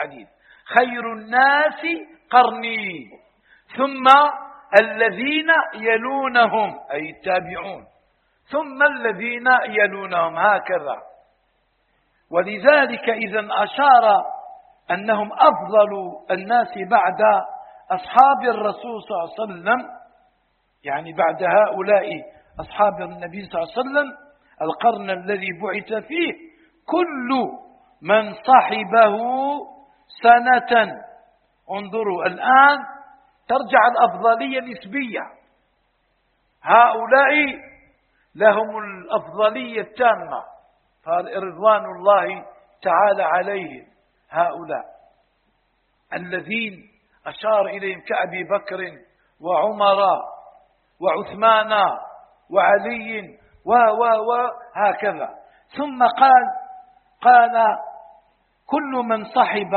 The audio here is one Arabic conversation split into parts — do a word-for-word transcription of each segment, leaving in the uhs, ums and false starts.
الحديث: خير الناس قرني ثم الذين يلونهم، أي التابعون، ثم الذين يلونهم، هكذا. ولذلك إذن أشار أنهم أفضل الناس بعد أصحاب الرسول صلى الله عليه وسلم، يعني بعد هؤلاء أصحاب النبي صلى الله عليه وسلم القرن الذي بعث فيه: كل من صحبه سنة. انظروا الآن ترجع الأفضلية نسبية، هؤلاء لهم الأفضلية التامة، فرضوان الله تعالى عليهم، هؤلاء الذين أشار إليهم كأبي بكر وعمر وعثمان وعلي و و و هكذا. ثم قال قال كل من صحب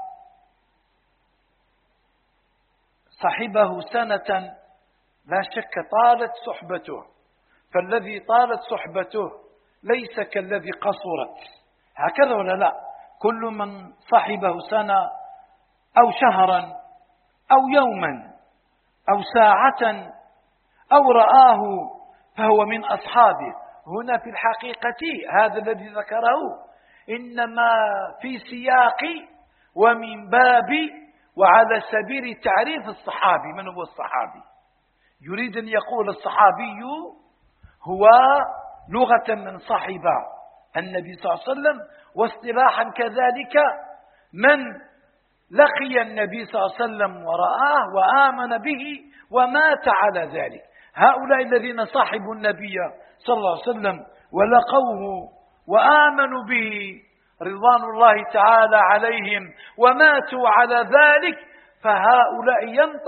صحبه سنة، لا شك طالت صحبته، فالذي طالت صحبته ليس كالذي قصرت، هكذا ولا لا؟ كل من صحبه سنة أو شهرا أو يوما أو ساعة أو رآه فهو من أصحابه. هنا في الحقيقة هذا الذي ذكره إنما في سياق ومن باب وعلى سبيل تعريف الصحابي. من هو الصحابي؟ يريد أن يقول الصحابي هو لغة من صاحب النبي صلى الله عليه وسلم، واصطلاحا كذلك من لقي النبي صلى الله عليه وسلم ورآه وآمن به ومات على ذلك. هؤلاء الذين صاحبوا النبي صلى الله عليه وسلم ولقوه وآمنوا به رضوان الله تعالى عليهم وماتوا على ذلك، فهؤلاء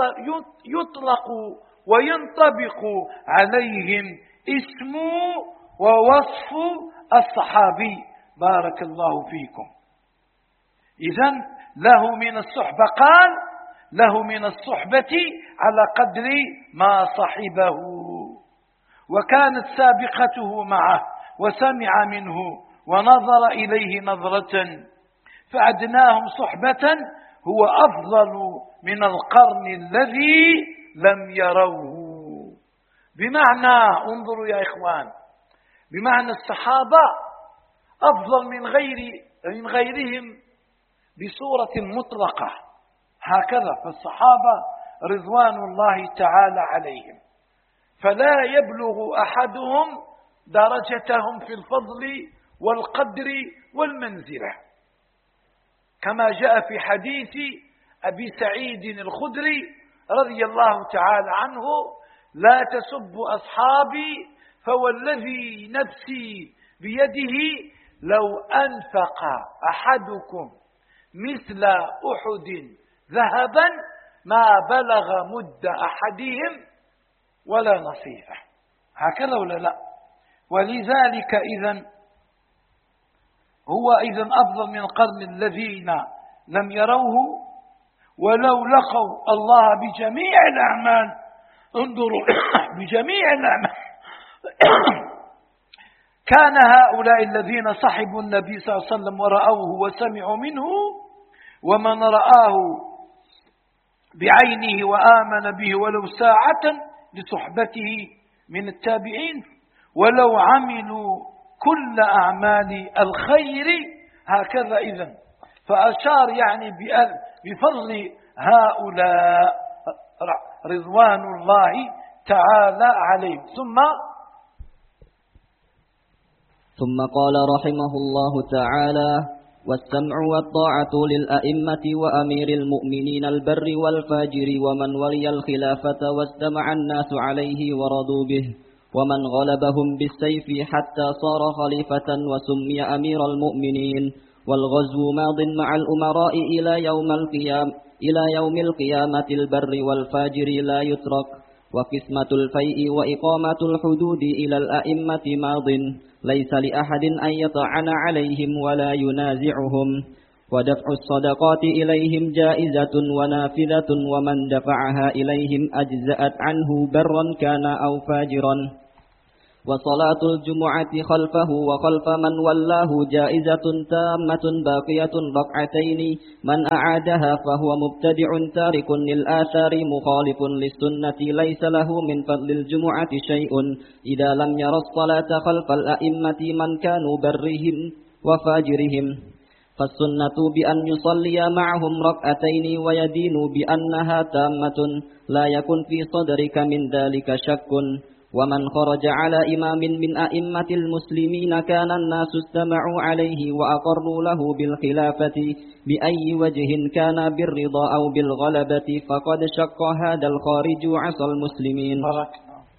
يطلق وينطبق عليهم اسم ووصف الصحابي. بارك الله فيكم. إذن له من الصحبة، قال له من الصحبة على قدر ما صحبه، وكانت سابقته معه وسمع منه ونظر إليه نظرة، فأدناهم صحبة هو أفضل من القرن الذي لم يروه. بمعنى، انظروا يا إخوان، بمعنى الصحابة أفضل من غير من غيرهم بصورة مطلقة، هكذا. فالصحابة رضوان الله تعالى عليهم، فلا يبلغ أحدهم درجتهم في الفضل والقدر والمنزلة، كما جاء في حديث أبي سعيد الخدري رضي الله تعالى عنه: لا تسبوا أصحابي فوالذي نفسي بيده لو أنفق أحدكم مثل أحد ذهبا ما بلغ مد أحدهم ولا نصيفه، هكذا ولا لا؟ ولذلك إذن هو إذن أفضل من القرن الذين لم يروه ولو لقوا الله بجميع الأعمال. انظروا بجميع الأعمال كان هؤلاء الذين صحبوا النبي صلى الله عليه وسلم ورأوه وسمعوا منه، ومن رآه بعينه وآمن به ولو ساعة لصحبته من التابعين، ولو عملوا كل أعمال الخير، هكذا. إذن فأشار يعني بفضل هؤلاء رضوان الله تعالى عليهم. ثم ثم قال رحمه الله تعالى: والسمع والطاعة للأئمة وأمير المؤمنين البر والفاجر ومن ولي الخلافة واستمع الناس عليه ورضوا به، ومن غلبهم بالسيف حتى صار خليفة وسمي أمير المؤمنين. والغزو ماض مع الأمراء إلى يوم القيامة إلى يوم القيامة البر والفاجر لا يترك. وقسمة الفيء وإقامة الحدود إلى الأئمة ماض، ليس لأحد أن يطعن عليهم ولا ينازعهم. ودفع الصدقات إليهم جائزة ونافذة، ومن دفعها إليهم أجزأت عنه برا كان أو فاجرا. وصلاة الجمعة خلفه وخلف من ولاه جائزة تامة باقية ركعتين، من أعادها فهو مبتدع تارك للآثار مخالف للسنة، ليس له من فضل الجمعة شيء إذا لم ير الصلاة خلف الأئمة من كانوا برهم وفاجرهم، فالسنة بأن يصلي معهم ركعتين ويدين بأنها تامة، لا يكن في صدرك من ذلك شك. ومن خرج على إمام من أئمة المسلمين كان الناس استمعوا عليه وأقروا له بالخلافة بأي وجه كان، بالرضا أو بالغلبة، فقد شق هذا الخارج عصى المسلمين. بارك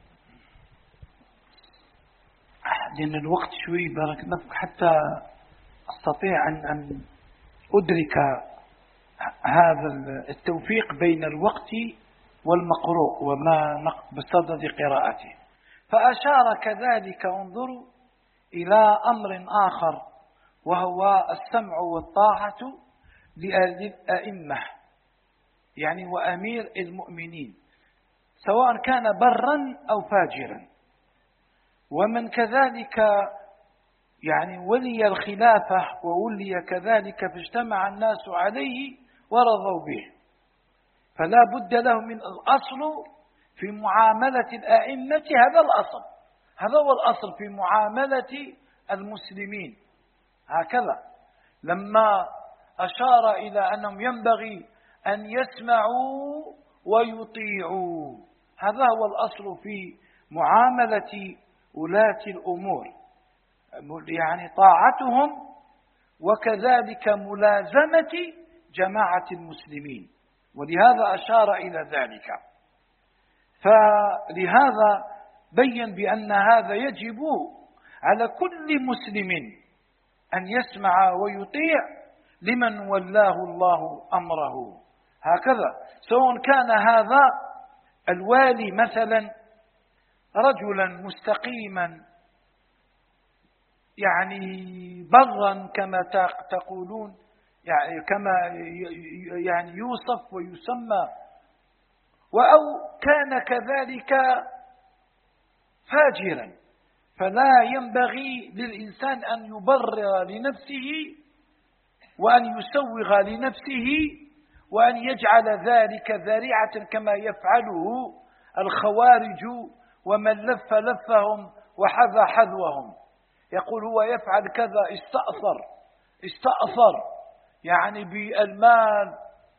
لأن الوقت شوي بارك الله حتى أستطيع أن أن أدرك هذا التوفيق بين الوقت والمقروء وما بصدد قراءته. فأشار كذلك انظروا إلى أمر آخر، وهو السمع والطاعة للأئمة، يعني وأمير المؤمنين، سواء كان برا أو فاجرا، ومن كذلك يعني ولي الخلافة وولي كذلك فاجتمع الناس عليه ورضوا به، فلا بد له من الأصل في معاملة الأئمة. هذا الأصل، هذا هو الأصل في معاملة المسلمين. هكذا لما أشار إلى أنهم ينبغي أن يسمعوا ويطيعوا، هذا هو الأصل في معاملة ولاة الأمور، يعني طاعتهم وكذلك ملازمة جماعة المسلمين، ولهذا أشار إلى ذلك. فلهذا بين بأن هذا يجب على كل مسلم أن يسمع ويطيع لمن ولاه الله أمره، هكذا سواء كان هذا الوالي مثلا رجلا مستقيما يعني برا كما تقولون، يعني كما يعني يوصف ويسمى، أو كان كذلك فاجرا، فلا ينبغي للإنسان أن يبرر لنفسه وأن يسوغ لنفسه وأن يجعل ذلك ذريعة كما يفعله الخوارج ومن لف لفهم وحذى حذوهم، يقول هو يفعل كذا، استأثر استأثر يعني بالمال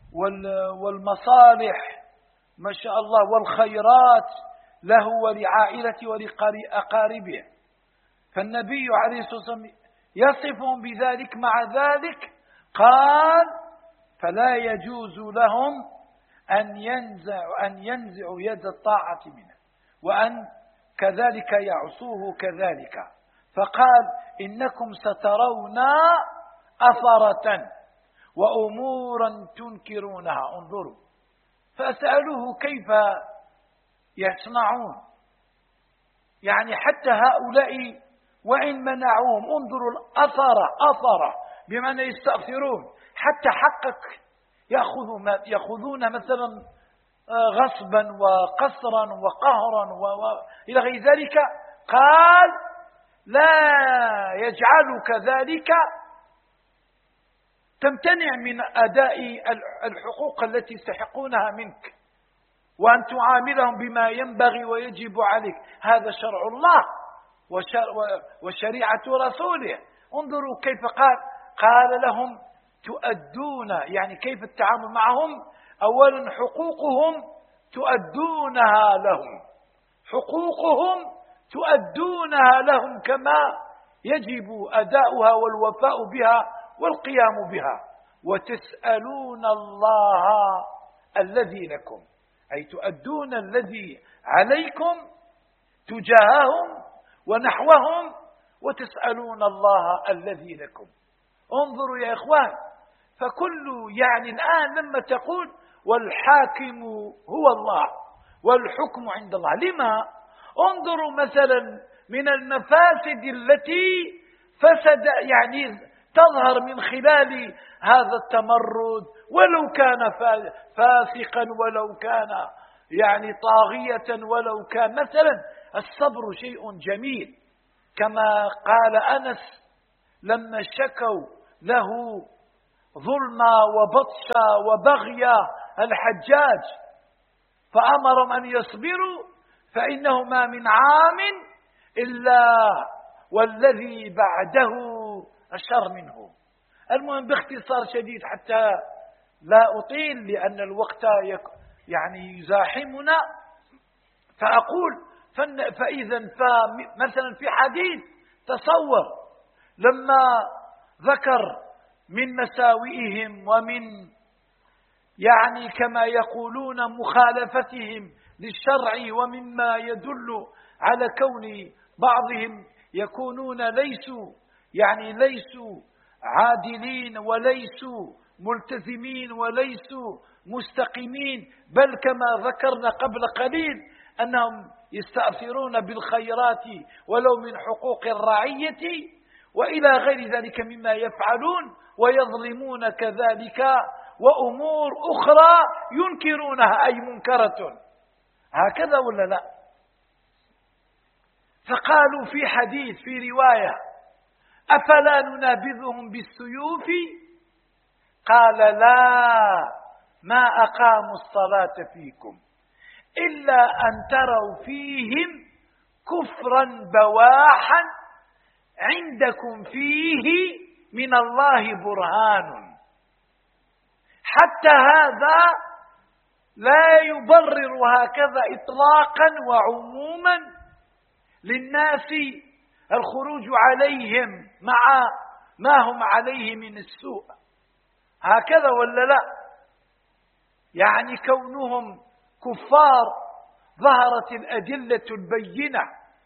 والمصالح ما شاء الله والخيرات له ولعائلته ولأقاربه، فالنبي عليه الصلاة والسلام يصفهم بذلك. مع ذلك قال فلا يجوز لهم أن ينزع أن ينزعوا يد الطاعة منه وأن كذلك يعصوه كذلك، فقال إنكم سترون أثرة وأمورا تنكرونها. انظروا، فأسألوه كيف يصنعون، يعني حتى هؤلاء وإن منعوهم انظروا الأثر، أثر بمعنى يستأثرون، حتى حقك يأخذون مثلا غصبا وقصرا وقهرا وإلى غير ذلك. قال لا يجعلك ذلك تمتنع من أداء الحقوق التي يستحقونها منك وأن تعاملهم بما ينبغي ويجب عليك، هذا شرع الله وشريعة رسوله. انظروا كيف قال قال لهم تؤدون، يعني كيف التعامل معهم. أولا حقوقهم تؤدونها لهم، حقوقهم تؤدونها لهم كما يجب أداؤها والوفاء بها والقيام بها، وتسألون الله الذي لكم، أي تؤدون الذي عليكم تجاههم ونحوهم، وتسألون الله الذي لكم. انظروا يا إخوان، فكل يعني الآن لما تقول والحاكم هو الله والحكم عند الله، لما؟ انظروا مثلا من المفاسد التي فسد يعني تظهر من خلال هذا التمرد، ولو كان فاسقا ولو كان يعني طاغية ولو كان مثلا الصبر شيء جميل، كما قال أنس لما شكوا له ظلم وبطش وبغي الحجاج فأمرهم أن يصبروا فإنه ما من عام إلا والذي بعده أشر منه. المهم باختصار شديد حتى لا أطيل لأن الوقت يعني يزاحمنا، فأقول فإذا مثلا في حديث تصور لما ذكر من مساوئهم ومن يعني كما يقولون مخالفتهم للشرع ومما يدل على كون بعضهم يكونون ليسوا يعني ليسوا عادلين وليسوا ملتزمين وليسوا مستقيمين، بل كما ذكرنا قبل قليل أنهم يستأثرون بالخيرات ولو من حقوق الرعية وإلى غير ذلك مما يفعلون، ويظلمون كذلك وأمور أخرى ينكرونها أي منكرة، هكذا ولا لا؟ فقالوا في حديث في رواية أفلا ننابذهم بالسيوف؟ قال لا، ما أقاموا الصلاة فيكم إلا أن تروا فيهم كفرا بواحا عندكم فيه من الله برهان. حتى هذا لا يبرر هكذا إطلاقا وعموما للناس الخروج عليهم مع ما هم عليه من السوء، هكذا ولا لا؟ يعني كونهم كفار ظهرت الأدلة البينة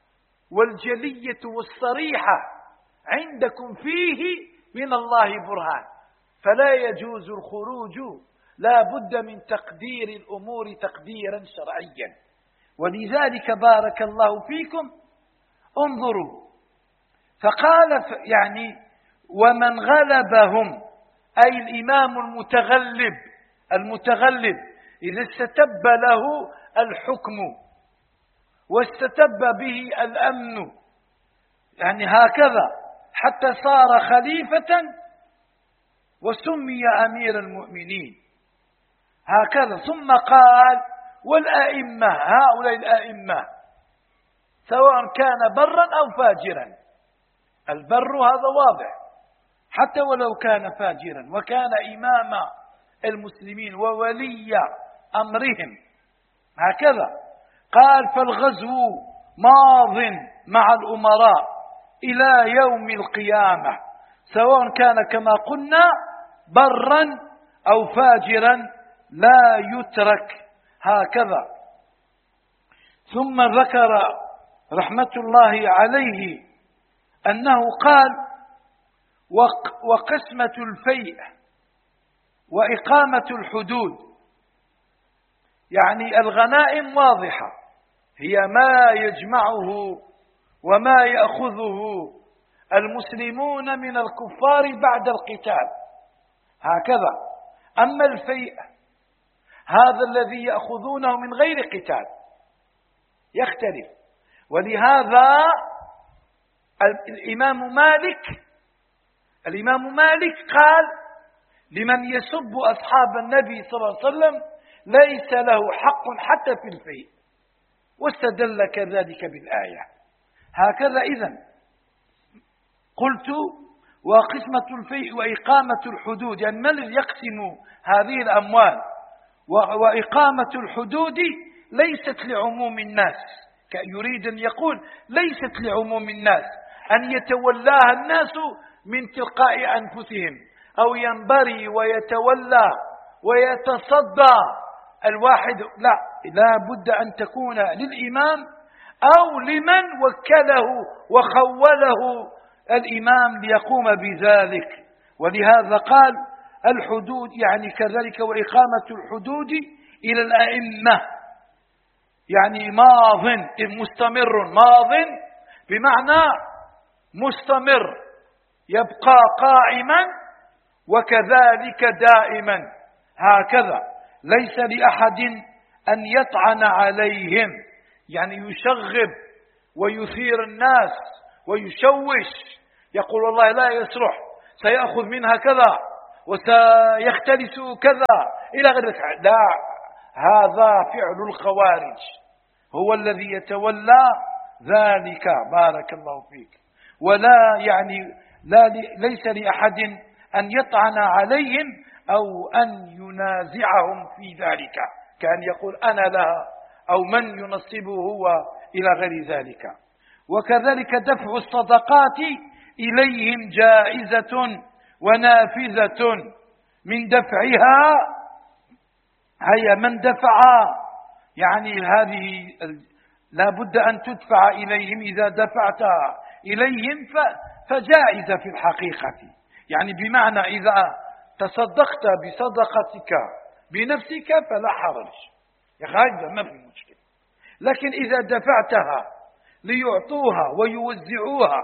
والجلية والصريحة عندكم فيه من الله برهان، فلا يجوز الخروج، لا بد من تقدير الأمور تقديرا شرعيا. ولذلك بارك الله فيكم انظروا، فقال يعني ومن غلبهم أي الإمام المتغلب المتغلب إذا استتب له الحكم واستتب به الأمن يعني هكذا حتى صار خليفة وسمي أمير المؤمنين هكذا. ثم قال والأئمة، هؤلاء الأئمة سواء كان برا أو فاجرا، البر هذا واضح حتى ولو كان فاجرا وكان إمام المسلمين وولي أمرهم هكذا. قال فالغزو ماض مع الأمراء إلى يوم القيامة سواء كان كما قلنا برا أو فاجرا لا يترك هكذا. ثم ذكر رحمة الله عليه أنه قال وقسمة الفيء وإقامة الحدود، يعني الغنائم واضحة هي ما يجمعه وما يأخذه المسلمون من الكفار بعد القتال هكذا. أما الفيء هذا الذي يأخذونه من غير قتال يختلف. ولهذا الإمام مالك الإمام مالك قال لمن يسب أصحاب النبي صلى الله عليه وسلم ليس له حق حتى في الفيء، واستدل كذلك بالآية هكذا. إذن قلت وقسمة الفيء وإقامة الحدود، يعني من الذي يقسم هذه الأموال؟ وإقامة الحدود ليست لعموم الناس، يريد أن يقول ليست لعموم الناس أن يتولاها الناس من تلقاء أنفسهم أو ينبري ويتولى ويتصدى الواحد، لا لا بد أن تكون للإمام أو لمن وكله وخوله الإمام ليقوم بذلك. ولهذا قال الحدود يعني كذلك وإقامة الحدود إلى الأئمة، يعني ماض مستمر، ماض بمعنى مستمر يبقى قائما وكذلك دائما هكذا، ليس لأحد أن يطعن عليهم، يعني يشغب ويثير الناس ويشوش، يقول والله لا يصلح، سيأخذ منها كذا وسيختلس كذا إلى غير ذلك. لا، هذا فعل الخوارج، هو الذي يتولى ذلك. بارك الله فيك. ولا يعني لا ليس لأحد أن يطعن عليهم أو أن ينازعهم في ذلك، كأن يقول أنا لها أو من ينصبه هو إلى غير ذلك. وكذلك دفع الصدقات إليهم جائزة ونافذة. من دفعها هي من دفع، يعني هذه لا بد أن تدفع إليهم، إذا دفعتها إليهم فجائزة في الحقيقة، يعني بمعنى إذا تصدقت بصدقتك بنفسك فلا حرج، هذا ما في مشكلة. لكن إذا دفعتها ليعطوها ويوزعوها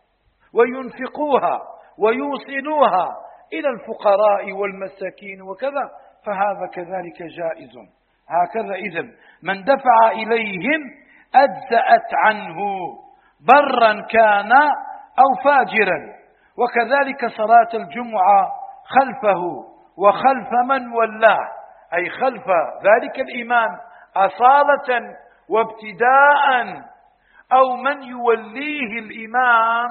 وينفقوها ويوصلوها إلى الفقراء والمساكين وكذا فهذا كذلك جائز. هكذا إذن من دفع إليهم أجزأت عنه برا كان أو فاجرا. وكذلك صلاة الجمعة خلفه وخلف من ولاه، أي خلف ذلك الإمام أصالة وابتداء، أو من يوليه الإمام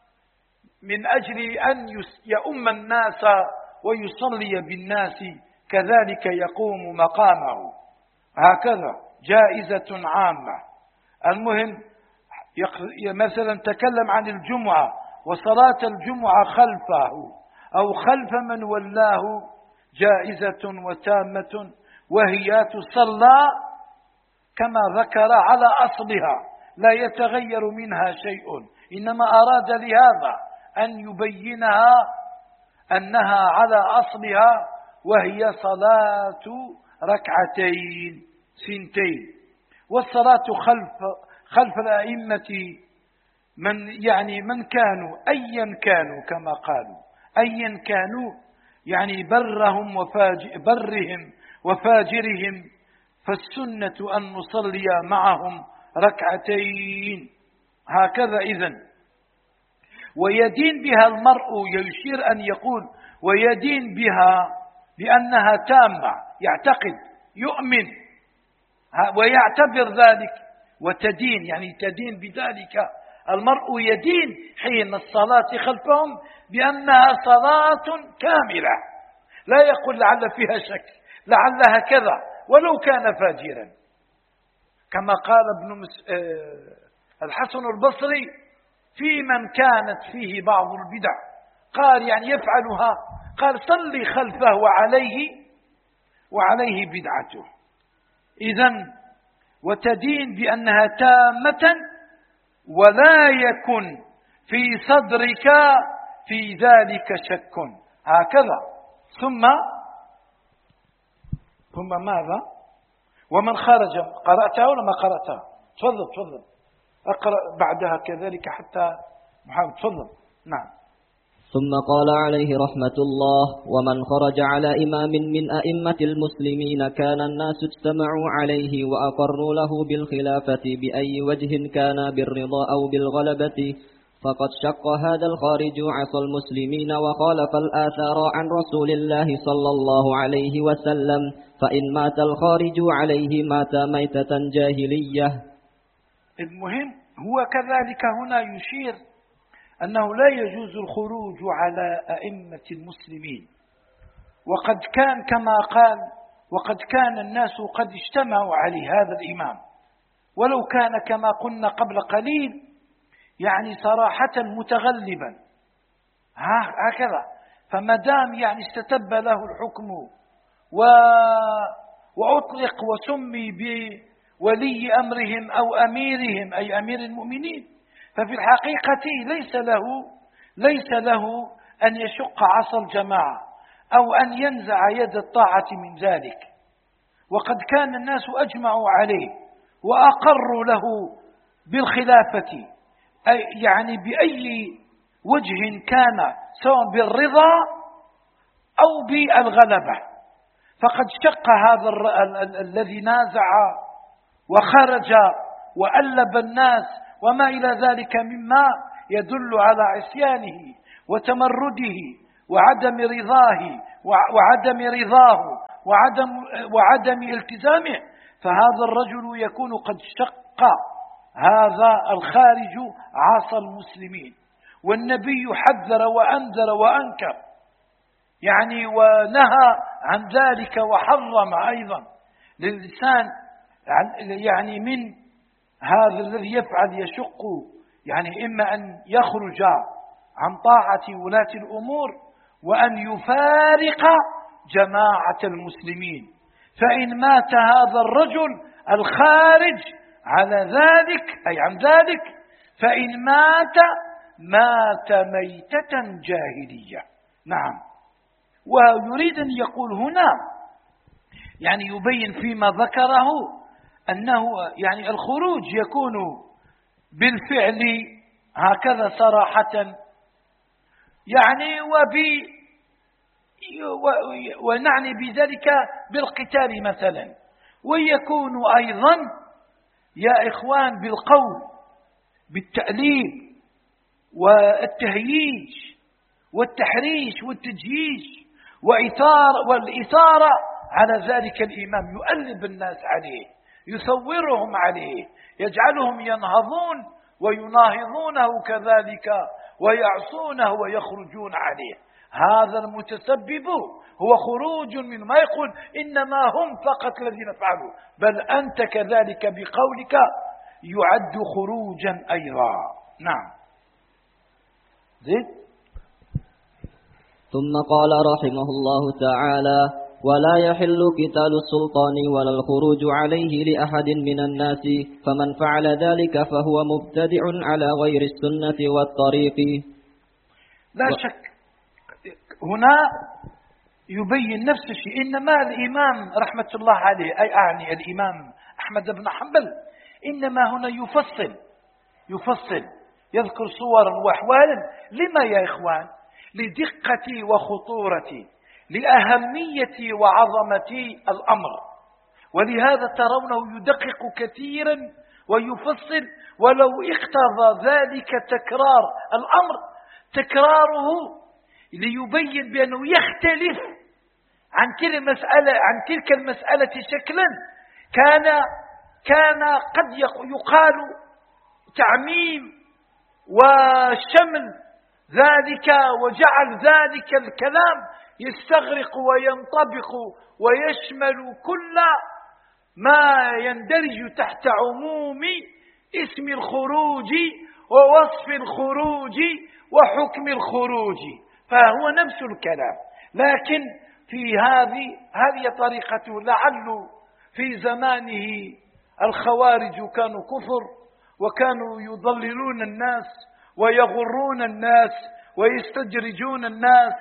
من أجل أن يؤم الناس ويصلي بالناس كذلك يقوم مقامه. هكذا جائزة عامة. المهم مثلا تكلم عن الجمعة وصلاة الجمعة خلفه أو خلف من ولاه جائزة وتامة، وهي تصلى كما ذكر على أصلها لا يتغير منها شيء، إنما أراد لهذا أن يبينها أنها على أصلها، وهي صلاة ركعتين سنتين. والصلاة خلف خلف الأئمة من يعني من كانوا أيا كانوا كما قالوا أيا كانوا، يعني برهم وفاجر برهم وفاجرهم، فالسنة أن نصلي معهم ركعتين. هكذا إذن. ويدين بها المرء، يشير أن يقول ويدين بها بأنها تامة، يعتقد يؤمن ويعتبر ذلك، وتدين يعني تدين بذلك. المرء يدين حين الصلاة خلفهم بأنها صلاة كاملة، لا يقول لعل فيها شك، لعلها كذا، ولو كان فاجرا، كما قال ابن مس... الحسن البصري في من كانت فيه بعض البدع، قال يعني يفعلها، قال صلي خلفه وعليه وعليه بدعته. إذن وتدين بأنها تامة، ولا يكن في صدرك في ذلك شك. هكذا. ثم ثم ماذا؟ ومن خرج، قرأتها ولا ما قرأتها؟ تفضل تفضل أقرأ بعدها كذلك حتى محمد. تفضل. نعم. ثم قال عليه رحمة الله: ومن خرج على إمام من أئمة المسلمين كان الناس اجتمعوا عليه وأقروا له بالخلافة بأي وجه كان، بالرضا أو بالغلبة، فقد شق هذا الخارج عصى المسلمين وخالف الآثار عن رسول الله صلى الله عليه وسلم، فإن مات الخارج عليه مات ميتة جاهلية. المهم هو كذلك هنا يشير أنه لا يجوز الخروج على أئمة المسلمين، وقد كان كما قال وقد كان الناس قد اجتمعوا على هذا الإمام، ولو كان كما قلنا قبل قليل يعني صراحة متغلبا هكذا، فمدام يعني استتب له الحكم و... وأطلق وسمي بولي أمرهم أو أميرهم أي أمير المؤمنين، ففي الحقيقة ليس له ليس له أن يشق عصا الجماعة أو أن ينزع يد الطاعة من ذلك، وقد كان الناس أجمعوا عليه وأقروا له بالخلافة، أي يعني بأي وجه كان، سواء بالرضا أو بالغلبة. فقد شق هذا ال ال ال الذي نازع وخرج وألب الناس وما إلى ذلك مما يدل على عصيانه وتمرده وعدم رضاه وعدم رضاه وعدم, وعدم التزامه، فهذا الرجل يكون قد شق هذا الخارج عصا المسلمين. والنبي حذر وأنذر وأنكر يعني ونهى عن ذلك وحرم أيضا للإنسان يعني من هذا الذي يفعل يشق يعني إما أن يخرج عن طاعة ولاة الأمور وأن يفارق جماعة المسلمين. فإن مات هذا الرجل الخارج على ذلك أي عن ذلك فإن مات مات ميتة جاهلية. نعم. ويريد أن يقول هنا يعني يبين فيما ذكره أنه يعني الخروج يكون بالفعل هكذا صراحة يعني وب ونعني بذلك بالقتال مثلا، ويكون أيضا يا إخوان بالقول بالتأليب والتهييج والتحريش والتجييج وإثار والإثارة على ذلك الإمام، يؤلب الناس عليه، يصورهم عليه، يجعلهم ينهضون ويناهضونه كذلك ويعصونه ويخرجون عليه. هذا المتسبب هو خروج من ما يقول إنما هم فقط الذين فعلوا، بل أنت كذلك بقولك يعد خروجا أيضا. نعم. زيد. ثم قال رحمه الله تعالى: ولا يحل قتال السلطان ولا الخروج عليه لأحد من الناس، فمن فعل ذلك فهو مبتدع على غير السنة والطريق. لا و... شك هنا يبين نفس الشيء. إنما الإمام رحمة الله عليه أي أعني الإمام أحمد بن حنبل إنما هنا يفصل يفصل يذكر صورا وأحوالا. لما يا إخوان؟ لدقة وخطورة لأهمية وعظمة الأمر، ولهذا ترونه يدقق كثيرا ويفصل، ولو اقتضى ذلك تكرار الأمر تكراره ليبين بأنه يختلف عن كل مسألة عن تلك المسألة شكلا كان كان قد يقال تعميم وشمل ذلك وجعل ذلك الكلام يستغرق وينطبق ويشمل كل ما يندرج تحت عموم اسم الخروج ووصف الخروج وحكم الخروج، فهو نفس الكلام. لكن في هذه هذه طريقته. لعل في زمانه الخوارج كانوا كفر وكانوا يضللون الناس ويغرون الناس ويستدرجون الناس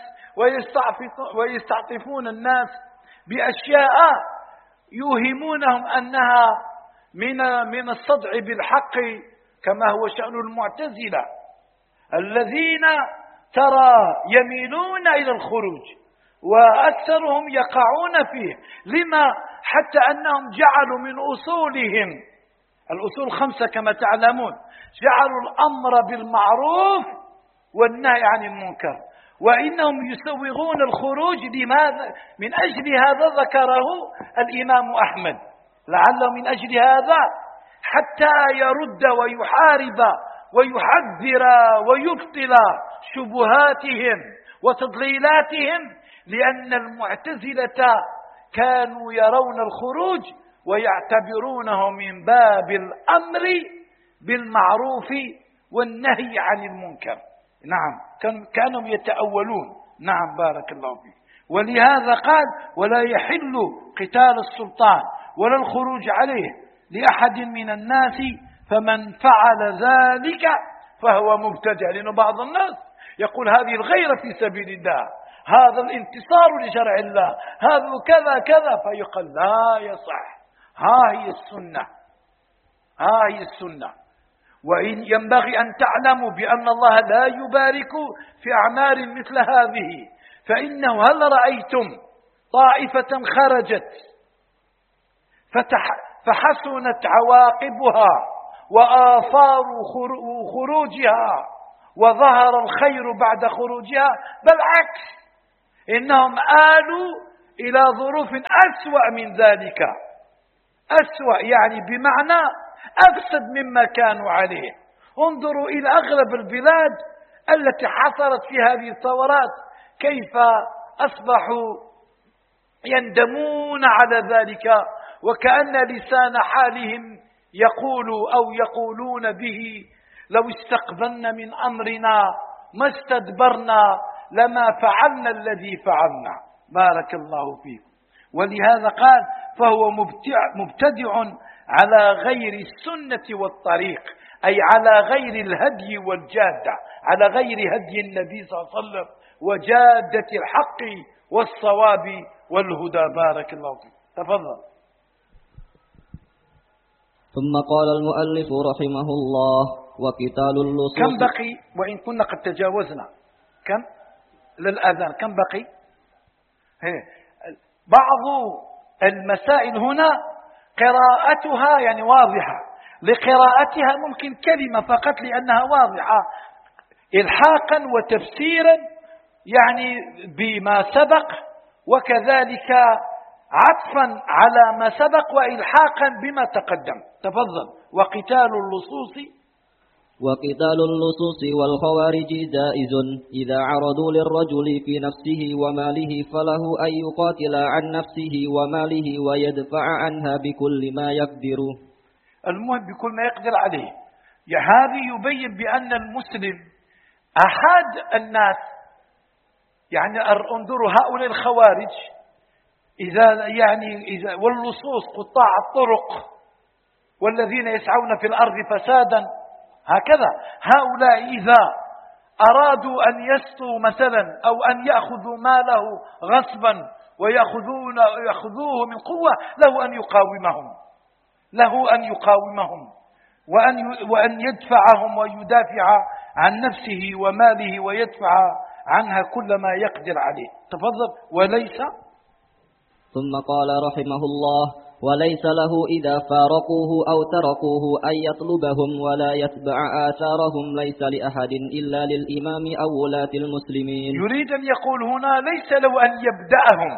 ويستعطفون الناس بأشياء يوهمونهم أنها من من الصدع بالحق، كما هو شأن المعتزلة الذين ترى يميلون إلى الخروج وأكثرهم يقعون فيه. لما؟ حتى أنهم جعلوا من أصولهم الأصول الخمسة كما تعلمون، جعلوا الأمر بالمعروف والنهي عن المنكر، وإنهم يسوغون الخروج. لماذا؟ من أجل هذا ذكره الإمام أحمد، لعله من أجل هذا حتى يرد ويحارب ويحذر ويبطل شبهاتهم وتضليلاتهم، لأن المعتزلة كانوا يرون الخروج ويعتبرونه من باب الأمر بالمعروف والنهي عن المنكر. نعم، كانوا يتأولون. نعم، بارك الله فيك. ولهذا قال: ولا يحل قتال السلطان ولا الخروج عليه لأحد من الناس، فمن فعل ذلك فهو مبتدع. لأن بعض الناس يقول هذه الغيرة في سبيل الله، هذا الانتصار لشرع الله، هذا كذا كذا، فيقال لا يصح، ها هي السنة، ها هي السنة. وإن ينبغي أن تعلموا بأن الله لا يبارك في أعمال مثل هذه، فإنه هل رأيتم طائفة خرجت فتح فحسنت عواقبها وآثار خروجها وظهر الخير بعد خروجها، بل عكس، إنهم آلوا إلى ظروف أسوأ من ذلك، أسوأ يعني بمعنى أفسد مما كانوا عليه. انظروا إلى أغلب البلاد التي حصلت في هذه الثورات كيف أصبحوا يندمون على ذلك، وكأن لسان حالهم يقول أو يقولون به: لو استقبلنا من أمرنا ما استدبرنا لما فعلنا الذي فعلنا. بارك الله فيكم. ولهذا قال: فهو مبتدع, مبتدع على غير السنة والطريق، أي على غير الهدي والجادة، على غير هدي النبي صلى الله عليه وسلم وجادة الحق والصواب والهدى. بارك الله فيكم. تفضل. ثم قال المؤلف رحمه الله: وقتال اللصوص. كم بقي؟ وإن كنا قد تجاوزنا كم للأذان، كم بقي؟ هي. بعض المسائل هنا قراءتها يعني واضحة، لقراءتها ممكن كلمة فقط لأنها واضحة، إلحاقا وتفسيرا يعني بما سبق، وكذلك عطفا على ما سبق وإلحاقا بما تقدم. تفضل. وقتال اللصوص. وقتال اللصوص والخوارج جائز إذا عرضوا للرجل في نفسه وماله، فله أن يقاتل عن نفسه وماله ويدفع عنها بكل ما يقدر. المهم بكل ما يقدر عليه. هذا يبين بأن المسلم أحد الناس، يعني انظروا هؤلاء الخوارج إذا يعني إذا واللصوص قطاع الطرق والذين يسعون في الأرض فسادا، هكذا هؤلاء إذا أرادوا أن يسطوا مثلا أو أن يأخذوا ماله غصبا ويأخذون يأخذوه من قوة، له أن يقاومهم، له أن يقاومهم وأن وأن يدفعهم ويدافع عن نفسه وماله ويدفع عنها كل ما يقدر عليه. تفضل. وليس. ثم قال رحمه الله: وليس له إذا فارقوه أو تركوه أن يطلبهم ولا يتبع آثارهم، ليس لأحد إلا للإمام أو ولاة المسلمين. يريد أن يقول هنا ليس له أن يبدأهم،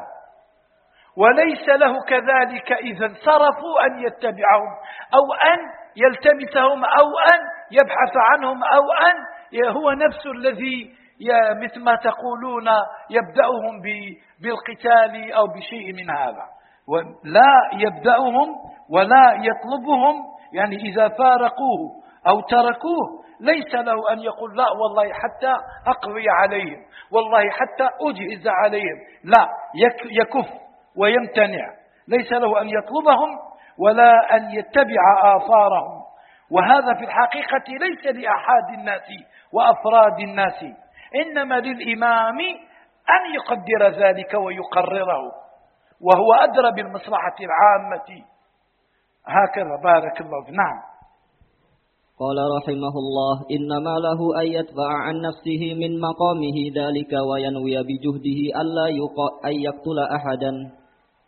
وليس له كذلك إذا انصرفوا أن يتبعهم أو أن يلتمسهم أو أن يبحث عنهم أو أن هو نفسه الذي مثل ما تقولون يبدأهم بالقتال أو بشيء من هذا. لا يبدأهم ولا يطلبهم، يعني إذا فارقوه أو تركوه ليس له أن يقول: لا والله حتى أقضي عليهم، والله حتى أجهز عليهم. لا، يكف ويمتنع. ليس له أن يطلبهم ولا أن يتبع آثارهم. وهذا في الحقيقة ليس لأحد الناس وأفراد الناس، إنما للإمام أن يقدر ذلك ويقرره، وهو أدرى بالمصلحة العامة. هكذا. بارك الله فيك. نعم. قال رحمه الله: إنما له أن يدفع عن نفسه من مقامه ذلك وينوي بجهده ألا أن يقتل أحدا.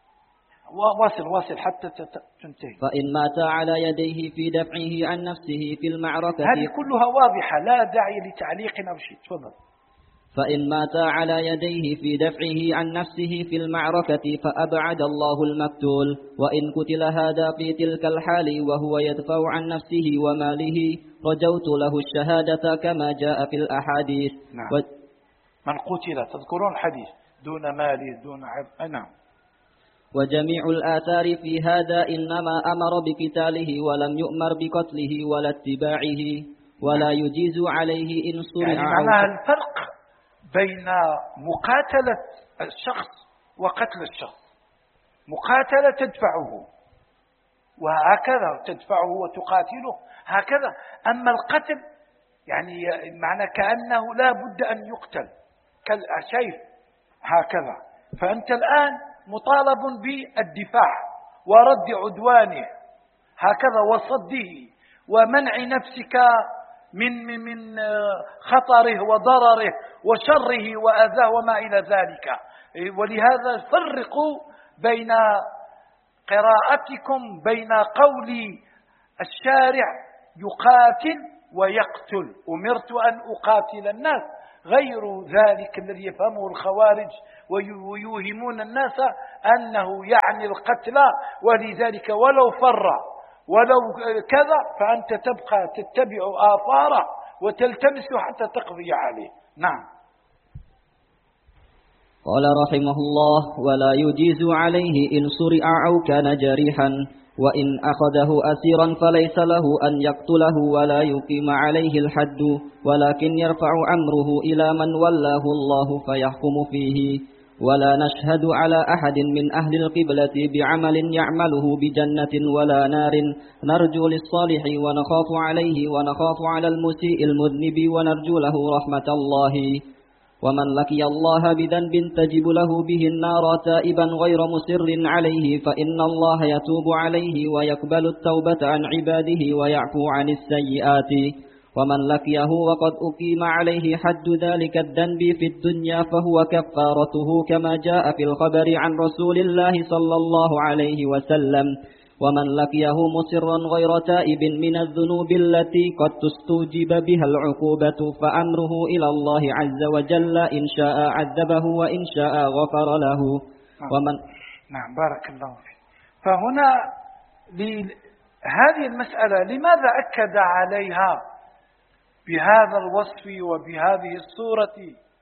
واصل واصل حتى تنتهي. فإن مات على يديه في دفعه عن نفسه في المعركة. هذه كلها واضحة، لا داعي لتعليق أو شيء. تفضل. فإن مات على يديه في دفعه عن نفسه في المعركة فأبعد الله المقتول، وإن قتل هذا في تلك الحال وهو يدفع عن نفسه وماله رجوت له الشهادة كما جاء في الأحاديث. نعم. و... من قتل تذكرون الحديث دون ماله دون عرض. نعم. وجميع الآثار في هذا إنما أمر بقتاله ولم يؤمر بقتله ولا اتباعه، ولا يجيز عليه إن صرع. يعني معناها الفرق بين مقاتلة الشخص وقتل الشخص. مقاتلة تدفعه وهكذا، تدفعه وتقاتله هكذا. أما القتل يعني معنى كأنه لا بد أن يقتل كالسيف هكذا. فأنت الآن مطالب بالدفاع ورد عدوانه هكذا وصده ومنع نفسك من من خطره وضرره وشره وأذاه وما إلى ذلك. ولهذا فرقوا بين قراءتكم بين قول الشارع يقاتل ويقتل، أمرت أن أقاتل الناس، غير ذلك الذي يفهمه الخوارج ويوهمون الناس أنه يعني القتل، ولذلك ولو فر ولو كذا فأنت تبقى تتبع آثاره وتلتمس حتى تقضي عليه. نعم. قال رحمه الله: ولا يجيز عليه إن سرع أو كان جريحا، وإن أخذه أسيرا فليس له أن يقتله ولا يقيم عليه الحد، ولكن يرفع أمره إلى من ولاه الله فيحكم فيه. ولا نشهد على أحد من أهل القبلة بعمل يعمله بجنة ولا نار، نرجو للصالح ونخاف عليه ونخاف على المسيء المذنب ونرجو له رحمة الله. ومن لقي الله بذنب تجب له به النار تائبا غير مصر عليه فإن الله يتوب عليه ويقبل التوبة عن عباده ويعفو عن السيئات. ومن لقيه وقد أقيم عليه حد ذلك الذنب في الدنيا فهو كفارته كما جاء في الخبر عن رسول الله صلى الله عليه وسلم. ومن لقيه مصرا غير تائب من الذنوب التي قد تستوجب بها العقوبة فأمره إلى الله عز وجل، إن شاء عذبه وإن شاء غفر له. ومن نعم بارك الله فيك. فهنا هذه المسألة لماذا أكد عليها بهذا الوصف وبهذه الصورة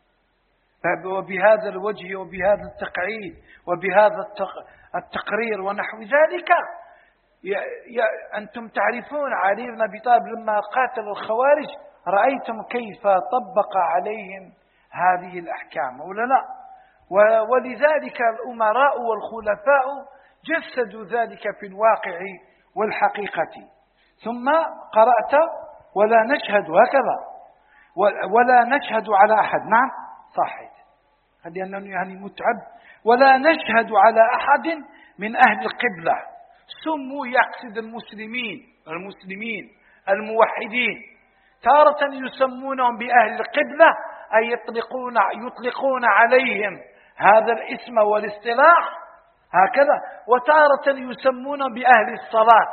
وبهذا الوجه وبهذا التقعيد وبهذا التقرير ونحو ذلك؟ يا يا أنتم تعرفون علي بن أبي طالب لما قاتل الخوارج رأيتم كيف طبق عليهم هذه الأحكام ولا لا؟ ولذلك الأمراء والخلفاء جسدوا ذلك في الواقع والحقيقة. ثم قرأت ولا نشهد هكذا ولا نشهد على أحد. نعم صحيح، هذه أنني يعني متعب. ولا نشهد على أحد من أهل القبلة، سموا يقصد المسلمين المسلمين الموحدين، تارة يسمونهم بأهل القبلة أي يطلقون يطلقون عليهم هذا الاسم والاصطلاح هكذا، وتارة يسمونهم بأهل الصلاة،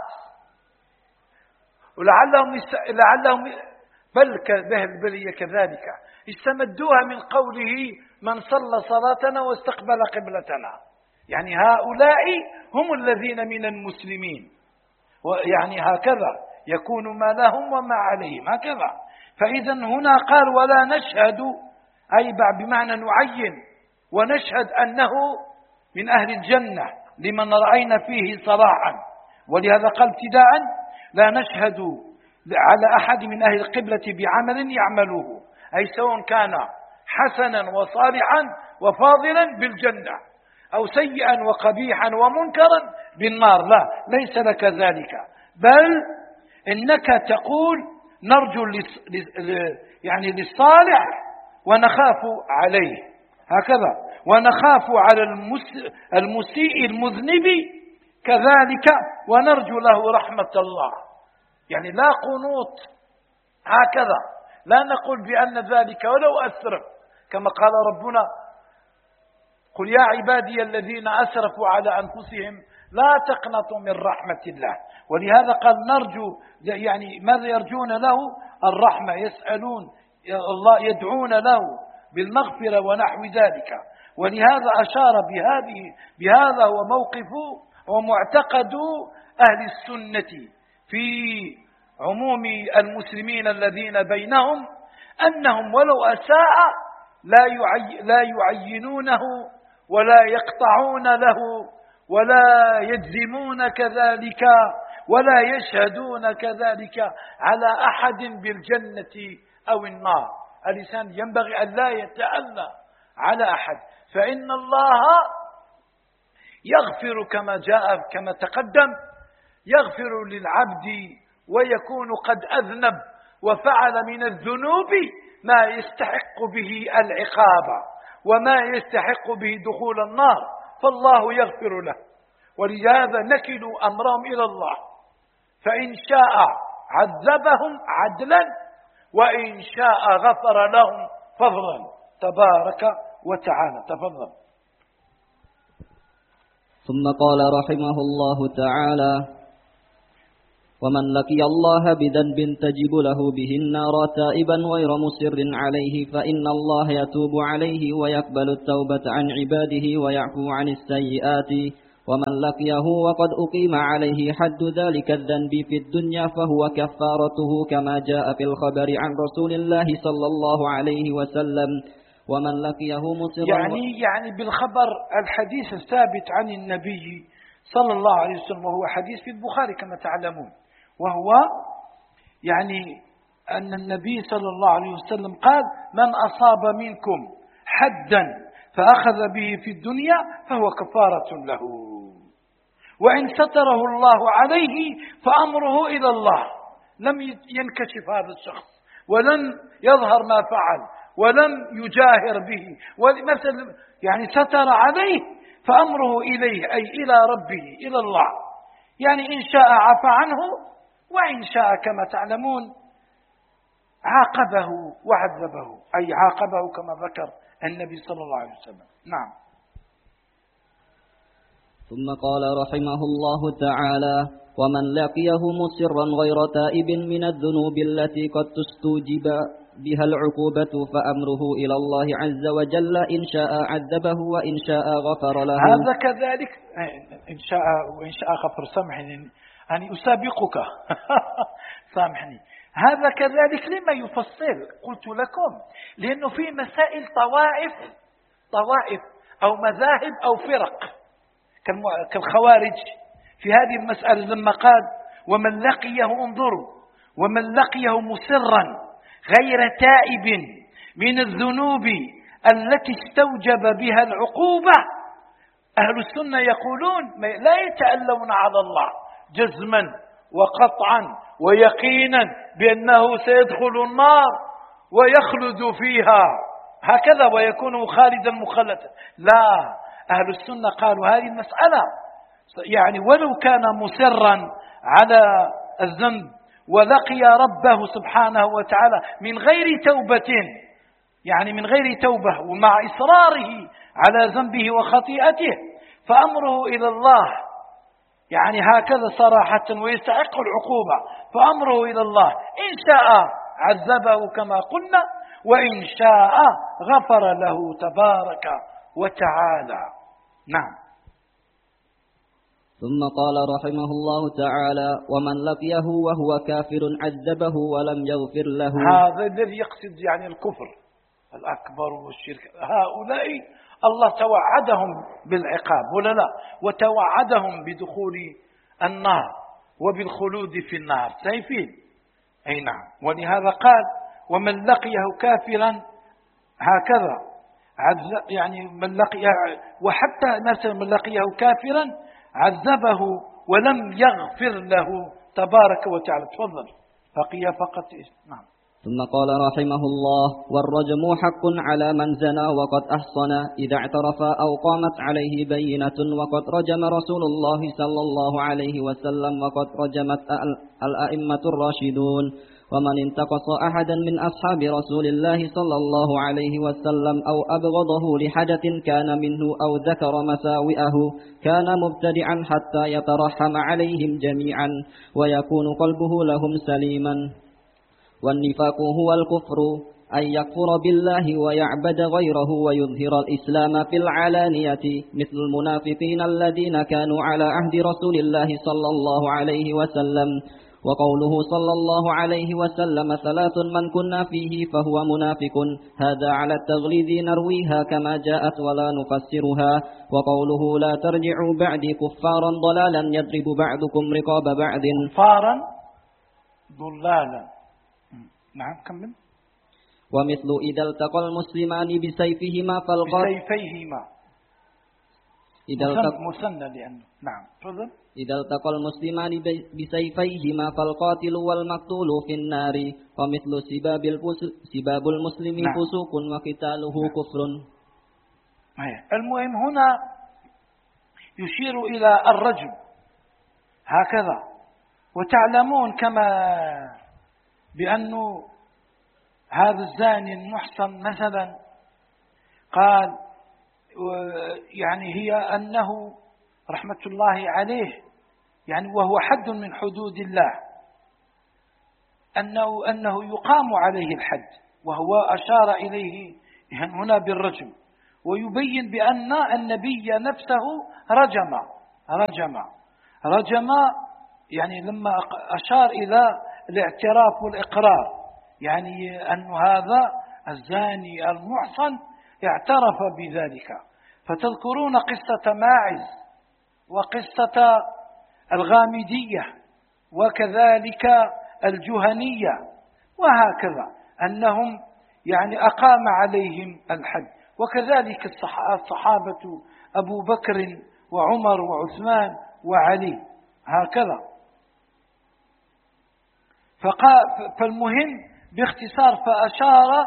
ولعلهم يس... لعلهم بل بل كذلك استمدوها من قوله من صلى صلاتنا واستقبل قبلتنا، يعني هؤلاء هم الذين من المسلمين، يعني هكذا يكون ما لهم وما عليهم هكذا. فإذا هنا قال ولا نشهد أي بمعنى نعين ونشهد أنه من أهل الجنة لمن رأينا فيه صلاحا، ولهذا قال ابتداء لا نشهد على أحد من أهل القبلة بعمل يعمله، أي سواء كان حسنا وصالحا وفاضلا بالجنة أو سيئا وقبيحا ومنكرا بالنار، لا ليس لك ذلك، بل إنك تقول نرجو يعني للصالح ونخاف عليه هكذا، ونخاف على المسيء المذنب كذلك ونرجو له رحمة الله. يعني لا قنوط هكذا، لا نقول بأن ذلك ولو أسرف، كما قال ربنا قل يا عبادي الذين أسرفوا على أنفسهم لا تقنطوا من رحمة الله. ولهذا قال نرجو، يعني ماذا يرجون له؟ الرحمة، يسألون الله، يدعون له بالمغفرة ونحو ذلك. ولهذا أشار بهذه بهذا هو موقف ومعتقد أهل السنة في عموم المسلمين الذين بينهم، أنهم ولو أساء لا يعي لا يعينونه ولا يقطعون له ولا يجزمون كذلك ولا يشهدون كذلك على أحد بالجنة أو النار. الإنسان ينبغي أن لا يتألى على أحد، فإن الله يغفر كما جاء كما تقدم، يغفر للعبد ويكون قد أذنب وفعل من الذنوب ما يستحق به العقاب وما يستحق به دخول النار، فالله يغفر له. ولهذا نكل أمرهم إلى الله، فإن شاء عذبهم عدلا وإن شاء غفر لهم فضلا تبارك وتعالى. تفضل. ثم قال رحمه الله تعالى: ومن لقي الله بذنب تجب له به النار تائبا غير مصر عليه فإن الله يتوب عليه ويقبل التوبة عن عباده ويعفو عن السيئات. ومن لقيه وقد أقيم عليه حد ذلك الذنب في الدنيا فهو كفارته كما جاء في الخبر عن رسول الله صلى الله عليه وسلم. ومن لقيه مصرا يعني يعني بالخبر الحديث الثابت عن النبي صلى الله عليه وسلم، وهو حديث في البخاري كما تعلمون، وهو يعني أن النبي صلى الله عليه وسلم قال: من أصاب منكم حدا فأخذ به في الدنيا فهو كفارة له، وإن ستره الله عليه فأمره إلى الله. لم ينكشف هذا الشخص ولم يظهر ما فعل ولم يجاهر به، ومثل يعني ستر عليه فأمره إليه، أي إلى ربه إلى الله. يعني إن شاء عفى عنه، وإن شاء كما تعلمون عاقبه وعذبه، أي عاقبه كما ذكر النبي صلى الله عليه وسلم. نعم. ثم قال رحمه الله تعالى: ومن لقيه مصرا غير تائب من الذنوب التي قد تستوجب بها العقوبة فأمره إلى الله عز وجل، إن شاء عذبه وإن شاء غفر له. هذا كذلك إن شاء وإن شاء غفر. سامحني أني أسابقك سامحني. هذا كذلك لما يفصل قلت لكم، لأنه في مسائل طوائف طوائف أو مذاهب أو فرق كالخوارج في هذه المسألة، لما قال: ومن لقيه انظروا ومن لقيه مسرا غير تائب من الذنوب التي استوجب بها العقوبة. أهل السنة يقولون لا يتألون على الله جزما وقطعا ويقينا بأنه سيدخل النار ويخلد فيها هكذا ويكون خالدا مخلدا. لا، أهل السنة قالوا هذه المسألة يعني ولو كان مسرا على الذنب ولقي ربه سبحانه وتعالى من غير توبة، يعني من غير توبة ومع إصراره على ذنبه وخطيئته، فأمره إلى الله، يعني هكذا صراحة ويستحق العقوبة، فأمره إلى الله. إن شاء عذبه كما قلنا، وإن شاء غفر له تبارك وتعالى. نعم. ثم قال رحمه الله تعالى: ومن لقيه وهو كافر عذبه ولم يغفر له. هذا الذي يقصد يعني الكفر الأكبر والشرك. هؤلاء الله توعدهم بالعقاب ولا لا، وتوعدهم بدخول النار وبالخلود في النار سيفين. أي نعم. ولهذا قال: ومن لقيه كافرا هكذا يعني من لقيه، وحتى مثلا من لقيه كافرا عذبه ولم يغفر له تبارك وتعالى. تفضل بقي فقط. نعم. ثم قال رحمه الله: والرجم حق على من زنى وقد أحصن إذا اعترف أو قامت عليه بينة، وقد رجم رسول الله صلى الله عليه وسلم وقد رجمت الأئمة الراشدون. ومن انتقص أحدا من أصحاب رسول الله صلى الله عليه وسلم أو أبغضه لحدث كان منه أو ذكر مساوئه كان مبتدعا حتى يترحم عليهم جميعا ويكون قلبه لهم سليما. والنفاق هو الكفر، أن يكفر بالله ويعبد غيره ويظهر الإسلام في العلانية، مثل المنافقين الذين كانوا على عهد رسول الله صلى الله عليه وسلم. وقوله صلى الله عليه وسلم: ثلاث من كنا فيه فهو منافق، هذا على التغليظ نرويها كما جاءت ولا نفسرها. وقوله: لا ترجعوا بعدي كفارا ضلالا يضرب بعضكم رقاب بعض. كفارا ضلالا. نعم كمل. ومثل إذا التقى المسلمان بسيفهما فالقاتل بسيفيهما إذا التقى مثنى لأنه نعم تفضل. إذا التقى المسلمان بسيفيهما فالقاتل والمقتول في النار. ومثل سباب سباب المسلم نعم. فسوق وقتاله نعم. كفر. المهم هنا يشير إلى الرجم هكذا. وتعلمون كما بأنه هذا الزاني المحصن مثلا قال يعني هي أنه رحمة الله عليه يعني وهو حد من حدود الله، أنه, أنه يقام عليه الحد، وهو أشار إليه هنا بالرجم، ويبين بأن النبي نفسه رجم رجم رجم يعني لما أشار إلى الاعتراف والإقرار، يعني أن هذا الزاني المحصن اعترف بذلك. فتذكرون قصة ماعز وقصة الغامدية وكذلك الجهنية وهكذا، أنهم يعني أقام عليهم الحد. وكذلك الصحابة أبو بكر وعمر وعثمان وعلي هكذا. فالمهم باختصار فأشار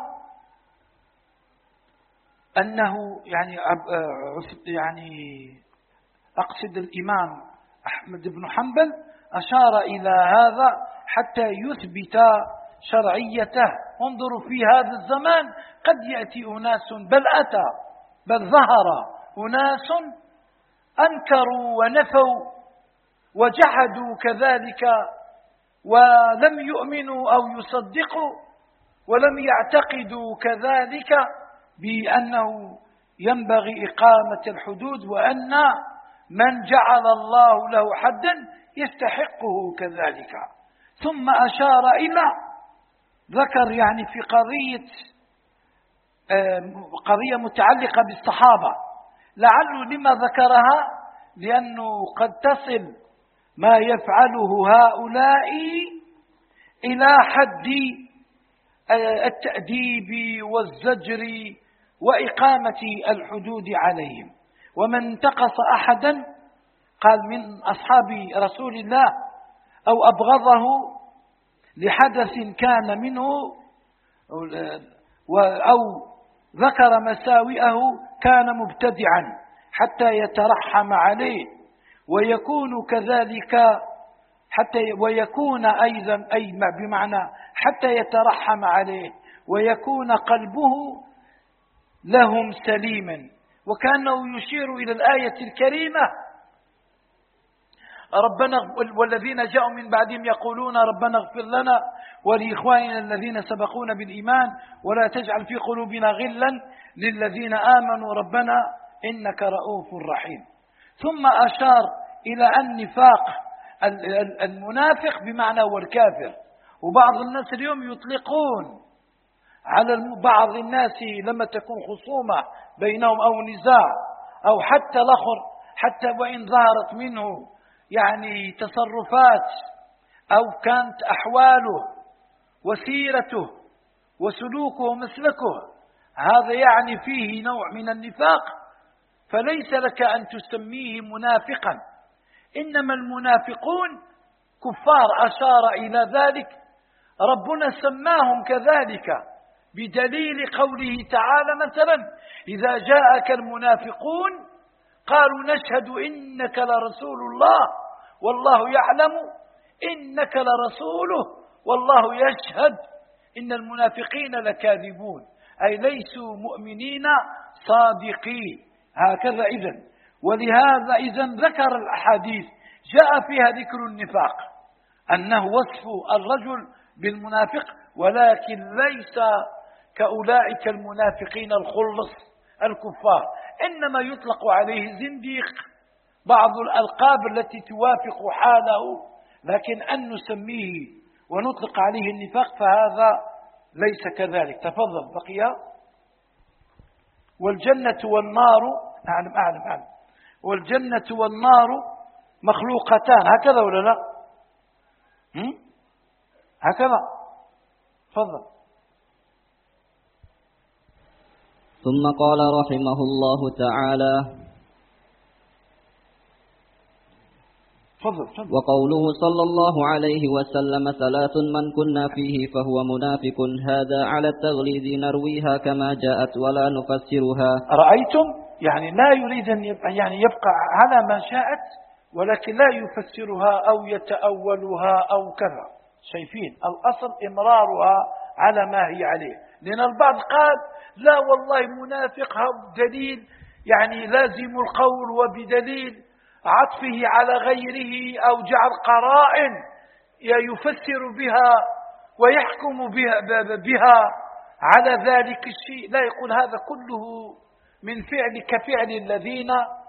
أنه يعني يعني أقصد الإمام أحمد بن حنبل أشار إلى هذا حتى يثبت شرعيته. انظروا في هذا الزمان قد يأتي أناس، بل أتى بل ظهر أناس أنكروا ونفوا وجحدوا كذلك، ولم يؤمنوا أو يصدقوا ولم يعتقدوا كذلك بأنه ينبغي إقامة الحدود، وأن من جعل الله له حدا يستحقه كذلك. ثم أشار إلى ذكر يعني في قضية قضية متعلقة بالصحابة، لعله لما ذكرها لأنه قد تصل ما يفعله هؤلاء إلى حد التأديب والزجر وإقامة الحدود عليهم. ومن انتقص أحدا قال من أصحاب رسول الله أو أبغضه لحدث كان منه أو ذكر مساوئه كان مبتدعا حتى يترحم عليه، ويكون كذلك حتى ويكون أيضا أي بمعنى حتى يترحم عليه ويكون قلبه لهم سليما. وكانه يشير إلى الآية الكريمة ربنا والذين جاءوا من بعدهم يقولون ربنا اغفر لنا ولإخواننا الذين سبقونا بالإيمان ولا تجعل في قلوبنا غلا للذين آمنوا ربنا إنك رؤوف رحيم. ثم أشار إلى النفاق المنافق بمعنى هو الكافر. وبعض الناس اليوم يطلقون على بعض الناس لما تكون خصومة بينهم أو نزاع أو حتى الآخر، حتى وإن ظهرت منه يعني تصرفات أو كانت أحواله وسيرته وسلوكه ومسلكه هذا يعني فيه نوع من النفاق، فليس لك أن تسميه منافقا، إنما المنافقون كفار. أشار إلى ذلك ربنا سماهم كذلك بدليل قوله تعالى مثلا إذا جاءك المنافقون قالوا نشهد إنك لرسول الله والله يعلم إنك لرسوله والله يشهد إن المنافقين لكاذبون، أي ليسوا مؤمنين صادقين هكذا. إذن ولهذا إذن ذكر الأحاديث جاء فيها ذكر النفاق أنه وصف الرجل بالمنافق، ولكن ليس كأولئك المنافقين الخلص الكفار، إنما يطلق عليه زنديق بعض الألقاب التي توافق حاله، لكن أن نسميه ونطلق عليه النفاق فهذا ليس كذلك. تفضل بقي. والجنة والنار أعلم أعلم أعلم والجنة والنار مخلوقتان هكذا ولا لا؟ هم؟ هكذا. تفضل. ثم قال رحمه الله تعالى فضل فضل. وقوله صلى الله عليه وسلم ثلاث من كنا فيه فهو منافق، هذا على التغليظ نرويها كما جاءت ولا نفسرها. رأيتم يعني لا يريد أن يبقى, يعني يبقى على ما شاءت، ولكن لا يفسرها أو يتأولها أو كذا. شايفين الأصل إمرارها على ما هي عليه، لأن البعض قال لا والله منافق دليل يعني لازم القول وبدليل عطفه على غيره أو جعل قرائن يفسر بها ويحكم بها, بها على ذلك الشيء، لا يقول هذا كله من فعل كفعل الذين